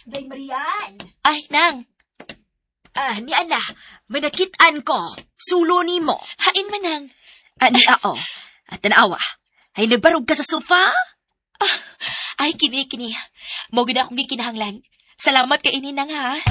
Day Marian! Ay, nang. Ni Ana, manakitaan ko. Sulo ni mo. Hain man, nang. Ni Ao. At tanawa. Ay nagbarog ka sa sofa? Ay, kini. Mo gud akong gikinahanglan. Salamat kay ini, nang, ha?